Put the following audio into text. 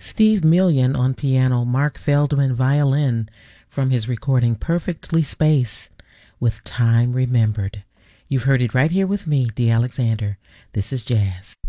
Steve Million on piano, Mark Feldman violin from his recording Perfectly Spaced with Time Remembered. You've heard it right here with me, Dee Alexander. This is Jazz.